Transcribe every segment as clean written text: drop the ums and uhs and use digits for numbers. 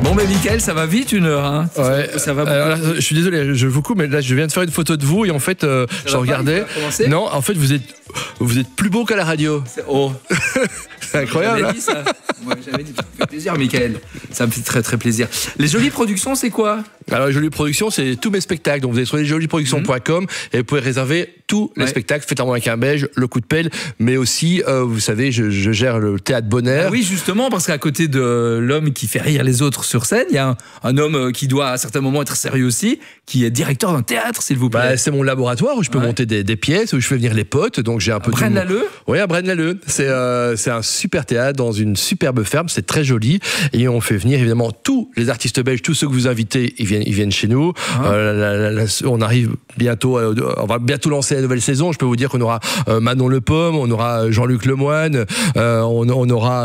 Bon, mais Michael, ça va vite 1 heure. Hein. Ouais. Ça va là, je suis désolé, je vous coupe, mais là, je viens de faire une photo de vous et en fait, je regardais. Non, en fait, vous êtes plus beau qu'à la radio. Oh, c'est incroyable. J'avais dit ça. Moi, j'avais dit, ça me fait plaisir, Michael. Ça me fait très très plaisir. Les Jolies Productions, c'est quoi? Alors, les Jolies Productions, c'est tous mes spectacles. Donc, vous allez sur lesjoliesproductions.com et vous pouvez réserver tous les spectacles. Faites avec un beige, le coup de pelle, mais aussi, vous savez, je gère le théâtre Bonheur. Ah oui, justement, parce qu'à côté de l'homme qui fait rire les autres sur scène, il y a un homme qui doit à certains moments être sérieux aussi, qui est directeur d'un théâtre, s'il vous plaît. Bah, c'est mon laboratoire où je peux monter des pièces, où je fais venir les potes. Donc, j'ai un peu Braine-l'Alleud. Oui, à Braine-l'Alleud. C'est un super théâtre dans une superbe ferme. C'est très joli. Et on fait venir évidemment tous les artistes belges, tous ceux que vous invitez, ils viennent chez nous. On arrive bientôt, on va bientôt lancer la nouvelle saison. Je peux vous dire qu'on aura Manon Le Pomme, on aura Jean-Luc Lemoine, on aura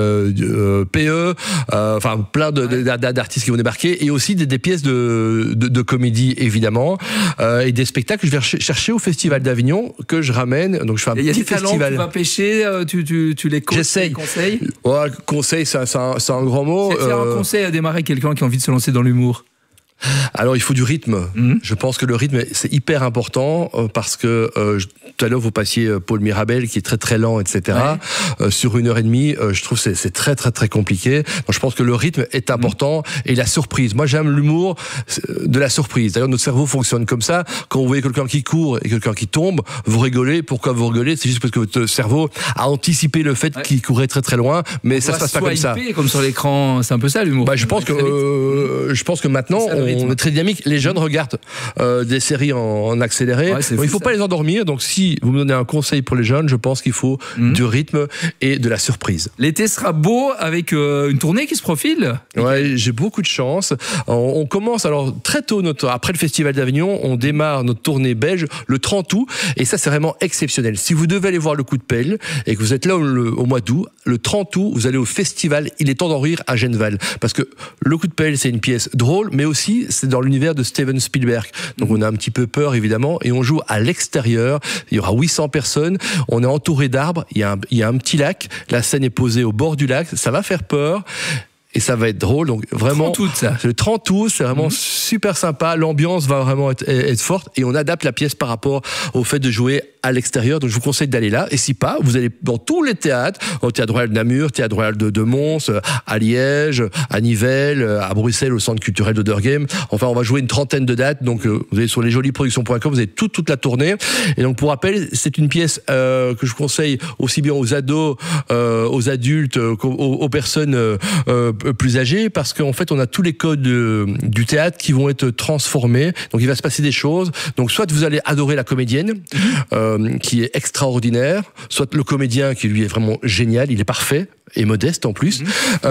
PE, enfin plein d'artistes qui vont débarquer, et aussi des pièces de comédie évidemment, et des spectacles que je vais chercher au Festival d'Avignon, que je ramène. Donc je fais un petit festival. Tu vas pêcher, tu les coaches, j'essaye. Tu conseilles. Ouais, conseil, c'est un grand mot. C'est un conseil à démarrer quelqu'un qui a envie de se lancer dans l'humour. Alors il faut du rythme. Je pense que le rythme c'est hyper important parce que tout à l'heure vous passiez Paul Mirabel qui est très très lent, etc. Sur 1h30, je trouve que c'est très très très compliqué. Donc je pense que le rythme est important et la surprise. Moi j'aime l'humour de la surprise. D'ailleurs notre cerveau fonctionne comme ça. Quand vous voyez quelqu'un qui court et quelqu'un qui tombe, vous rigolez. Pourquoi vous rigolez? C'est juste parce que votre cerveau a anticipé le fait qu'il courait très très loin, mais ça se passe pas comme ça. Comme sur l'écran, c'est un peu ça l'humour. Bah, je pense que maintenant on est très dynamique. Les jeunes regardent des séries en accéléré. Donc, il ne faut pas les endormir. Donc si vous me donnez un conseil pour les jeunes, je pense qu'il faut du rythme et de la surprise. L'été sera beau avec une tournée qui se profile. Ouais, j'ai beaucoup de chance. On commence alors très tôt, après le Festival d'Avignon, on démarre notre tournée belge le 30 août. Et ça, c'est vraiment exceptionnel. Si vous devez aller voir le coup de pelle et que vous êtes là au mois d'août, le 30 août, vous allez au festival Il est temps d'en rire à Genneval. Parce que le coup de pelle, c'est une pièce drôle, mais aussi c'est dans l'univers de Steven Spielberg. Donc on a un petit peu peur évidemment et on joue à l'extérieur. Il y aura 800 personnes. On est entouré d'arbres. Il y a un petit lac. La scène est posée au bord du lac. Ça va faire peur. Et ça va être drôle, donc vraiment. Le 30 août, ça. Le 30 août, c'est vraiment super sympa. L'ambiance va vraiment être forte et on adapte la pièce par rapport au fait de jouer à l'extérieur. Donc je vous conseille d'aller là. Et si pas, vous allez dans tous les théâtres, au Théâtre Royal de Namur, Théâtre Royal de Mons, à Liège, à Nivelles, à Bruxelles, au Centre culturel d'Oderghem. Enfin, on va jouer une trentaine de dates. Donc vous allez sur lesjoliesproductions.com, vous avez toute la tournée. Et donc pour rappel, c'est une pièce que je conseille aussi bien aux ados, aux adultes, aux personnes plus âgés, parce qu'en fait on a tous les codes du théâtre qui vont être transformés, donc il va se passer des choses. Donc soit vous allez adorer la comédienne qui est extraordinaire, soit le comédien qui lui est vraiment génial, il est parfait et modeste en plus,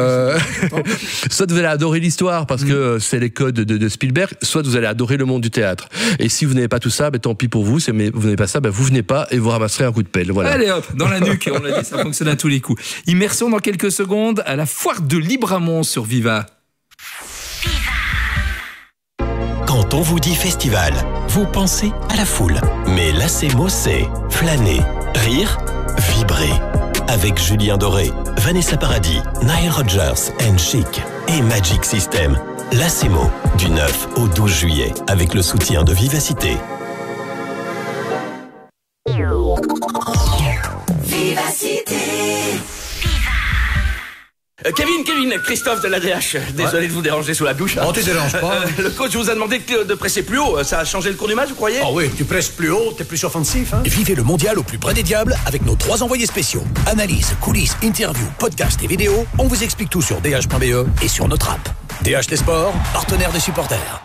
soit vous allez adorer l'histoire parce que c'est les codes de Spielberg, soit vous allez adorer le monde du théâtre. Et si vous n'avez pas tout ça, ben tant pis pour vous, mais vous n'avez pas ça, ben vous venez pas et vous ramasserez un coup de pelle. Voilà. Allez hop, dans la nuque, on l'a dit, ça fonctionne à tous les coups. Immersion dans quelques secondes à la foire de Libramont sur Viva. Quand on vous dit festival, vous pensez à la foule. Mais là, c'est mot, c'est flâner, rire, vibrer. Avec Julien Doré, Vanessa Paradis, Nile Rodgers and Chic et Magic System. L'ACMO, du 9 au 12 juillet, avec le soutien de Vivacité. Vivacité. Kevin, Christophe de l'ADH. Désolé de vous déranger sous la douche. Non, tu te déranges pas. Le coach vous a demandé de presser plus haut. Ça a changé le cours du match, vous croyez? Ah oui, tu presses plus haut, t'es plus offensif. Hein. Vivez le mondial au plus près des diables avec nos 3 envoyés spéciaux. Analyse, coulisses, interviews, podcasts et vidéos. On vous explique tout sur dh.be et sur notre app. DH Les Sports, partenaire des supporters.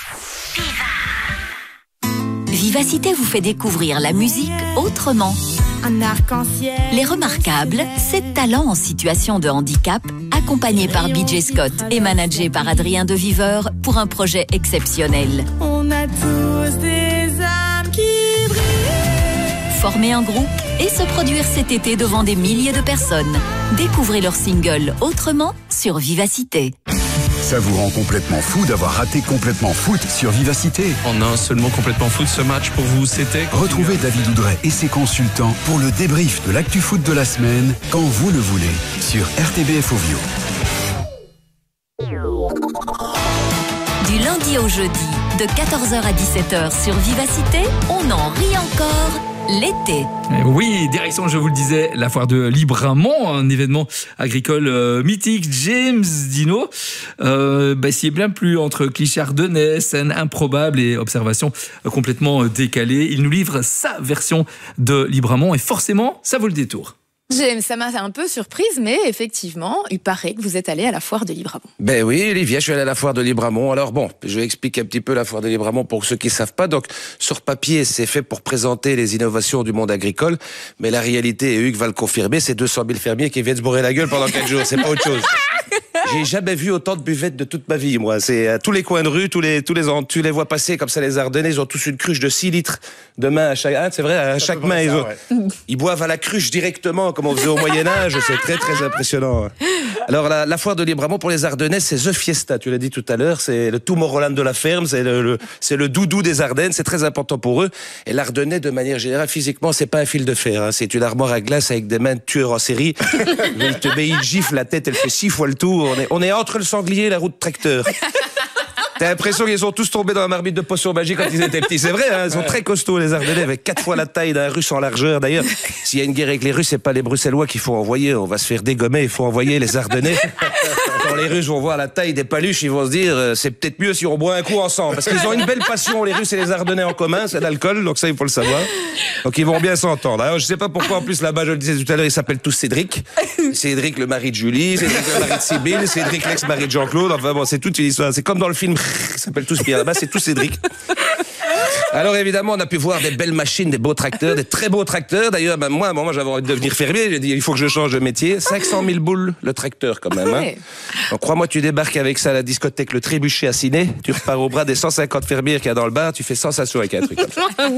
Vivacité vous fait découvrir la musique autrement. Un arc-en-ciel. Les Remarquables, 7 talents en situation de handicap, accompagnés par BJ Scott et managés par Adrien Deviveur pour un projet exceptionnel. On a tous des âmes qui brillent. Former un groupe et se produire cet été devant des milliers de personnes. Découvrez leur single Autrement sur Vivacité. Ça vous rend complètement fou d'avoir raté Complètement Foot sur Vivacité. En un seul mot, Complètement Foot, ce match pour vous, c'était... Retrouvez David Oudret et ses consultants pour le débrief de l'actu foot de la semaine, quand vous le voulez, sur RTBF Ovio. Du lundi au jeudi, de 14h à 17h sur Vivacité, on en rit encore l'été. Oui, direction, je vous le disais, la foire de Libramont, un événement agricole mythique. James Dino s'y est bien plu entre clichés ardennais, scènes improbables et observations complètement décalées. Il nous livre sa version de Libramont et forcément, ça vaut le détour. James, ça m'a un peu surprise, mais effectivement, il paraît que vous êtes allé à la foire de Libramont. Ben oui, Olivia, je suis allé à la foire de Libramont. Alors bon, je vais expliquer un petit peu la foire de Libramont pour ceux qui ne savent pas. Donc, sur papier, c'est fait pour présenter les innovations du monde agricole, mais la réalité, et Hugues va le confirmer, c'est 200 000 fermiers qui viennent se bourrer la gueule pendant 4 jours, c'est pas autre chose. J'ai jamais vu autant de buvettes de toute ma vie, moi. C'est à tous les coins de rue, tu les vois passer comme ça, les Ardennais, ils ont tous une cruche de 6 litres de main à chaque, c'est vrai, à chaque main, ils boivent à la cruche directement, comme on faisait au Moyen-Âge, c'est très, très impressionnant. Alors, la foire de Libramont pour les Ardennais, c'est The Fiesta, tu l'as dit tout à l'heure, c'est le Tomorrowland de la ferme, c'est le doudou des Ardennes, c'est très important pour eux. Et l'Ardennais, de manière générale, physiquement, c'est pas un fil de fer, hein. C'est une armoire à glace avec des mains de tueurs en série. Il gifle la tête, elle fait 6 fois le tour. On est entre le sanglier et la roue de tracteur. T'as l'impression qu'ils sont tous tombés dans la marmite de potion magique quand ils étaient petits. C'est vrai, hein, ils sont très costauds, les Ardennais, avec 4 fois la taille d'un Russe en largeur. D'ailleurs, s'il y a une guerre avec les Russes, c'est pas les Bruxellois qu'il faut envoyer. On va se faire dégommer, il faut envoyer les Ardennais. Quand les Russes vont voir la taille des paluches, ils vont se dire, c'est peut-être mieux si on boit un coup ensemble. Parce qu'ils ont une belle passion, les Russes et les Ardennais en commun, c'est l'alcool, donc ça, il faut le savoir. Donc ils vont bien s'entendre. Alors, je sais pas pourquoi, en plus, là-bas, je le disais tout à l'heure, ils s'appellent tous Cédric. Cédric, le mari de Julie, Cédric, le mari de Sibylle, Cédric, l'ex-mari de Jean-Claude. Enfin bon, c'est toute une histoire. C'est comme dans le film, ils s'appellent tous Pierre. Là-bas, c'est tout Cédric. Alors évidemment, on a pu voir des belles machines, des beaux tracteurs, des très beaux tracteurs. D'ailleurs, moi, à un moment, j'avais envie de devenir fermier. J'ai dit, il faut que je change de métier. 500 000 boules le tracteur quand même. Hein. Donc crois-moi, tu débarques avec ça à la discothèque Le Trébuchet à Ciné. Tu repars au bras des 150 fermières qu'il y a dans le bar. Tu fais sensation avec un truc comme ça.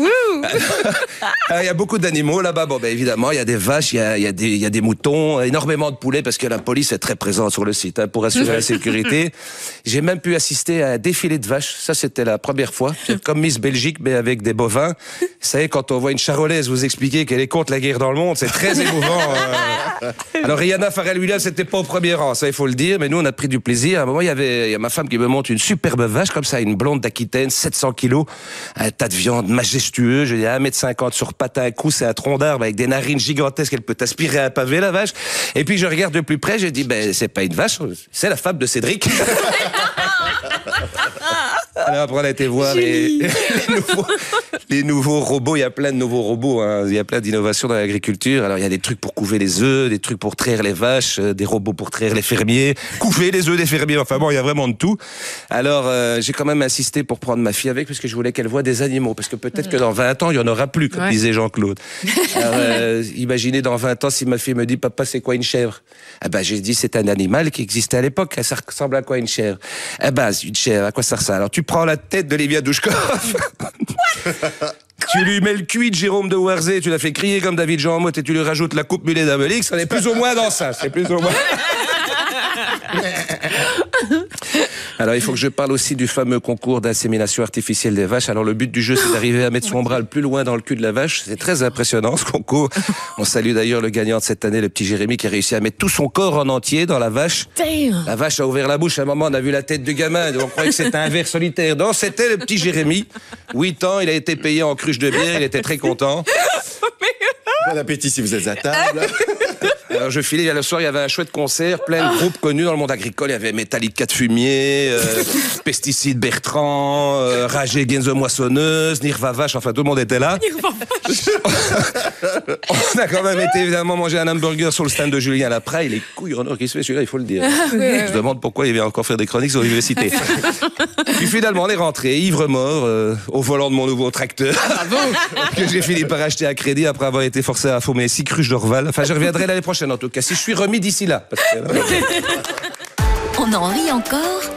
Il y a beaucoup d'animaux là-bas. Bon, ben évidemment, il y a des vaches, il y a des moutons, énormément de poulets parce que la police est très présente sur le site pour assurer la sécurité. J'ai même pu assister à un défilé de vaches. Ça, c'était la première fois. C'est comme Miss Belgique, mais avec des bovins. Vous savez, quand on voit une Charolaise vous expliquer qu'elle est contre la guerre dans le monde, c'est très émouvant. Alors, Rihanna Farrell-Williams, c'était pas au premier rang, ça, il faut le dire, mais nous, on a pris du plaisir. À un moment, il y a ma femme qui me montre une superbe vache, comme ça, une blonde d'Aquitaine, 700 kilos, un tas de viande majestueux, je dis 1m50 sur patin, un cou, c'est un tronc d'arbre avec des narines gigantesques, elle peut aspirer un pavé, la vache. Et puis, je regarde de plus près, je dis, ben, c'est pas une vache, c'est la femme de Cédric. Alors après on a été voir les nouveaux robots, il y a plein de nouveaux robots, hein. Il y a plein d'innovations dans l'agriculture. Alors il y a des trucs pour couver les œufs, des trucs pour traire les vaches, des robots pour traire les fermiers, couver les œufs des fermiers, enfin bon, il y a vraiment de tout. Alors j'ai quand même insisté pour prendre ma fille avec, parce que je voulais qu'elle voie des animaux, parce que peut-être que dans 20 ans, il n'y en aura plus, comme disait Jean-Claude. Alors imaginez dans 20 ans si ma fille me dit, papa, c'est quoi une chèvre? Eh ben j'ai dit, c'est un animal qui existait à l'époque, ça ressemble à quoi une chèvre? Eh ben une chèvre, à quoi ça ressemble? Alors tu prends la tête de Livia Douchkov. Tu lui mets le cuit de Jérôme de Warzé, tu l'as fait crier comme David Jean Motte et tu lui rajoutes la coupe mulet d'Amelix, on est plus ou moins dans ça, c'est plus ou moins. Alors il faut que je parle aussi du fameux concours d'insémination artificielle des vaches. Alors le but du jeu, c'est d'arriver à mettre son bras le plus loin dans le cul de la vache. C'est très impressionnant ce concours. On salue d'ailleurs le gagnant de cette année, le petit Jérémy, qui a réussi à mettre tout son corps en entier dans la vache. La vache a ouvert la bouche. À un moment, on a vu la tête du gamin. On croyait que c'était un ver solitaire. Non, c'était le petit Jérémy. 8 ans, il a été payé en cruche de bière. Il était très content. Bon appétit si vous êtes à table. Alors je filais, le soir, il y avait un chouette concert, plein de groupes connus dans le monde agricole. Il y avait Metallica de Fumier, Pesticides Bertrand, Rage Against the Moissonneuse, Nirva Vache, enfin tout le monde était là. On a quand même été évidemment manger un hamburger sur le stand de Julien Lapraille. Les couilles en or qui se fait celui-là, il faut le dire. Je demande pourquoi il vient encore faire des chroniques sur l'université. Puis finalement, on est rentré, ivre-mort, au volant de mon nouveau tracteur, que j'ai fini par acheter à crédit après avoir été forcé à fumer 6 cruches d'Orval. Enfin, je reviendrai l'année prochaine en tout cas, si je suis remis d'ici là. Parce que... On en rit encore